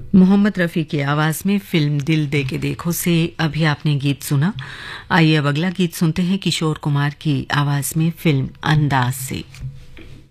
मोहम्मद रफ़ी की आवाज़ में फिल्म दिल दे के देखो से अभी आपने गीत सुना। आइए अब अगला गीत सुनते हैं किशोर कुमार की आवाज़ में फिल्म अंदाज से।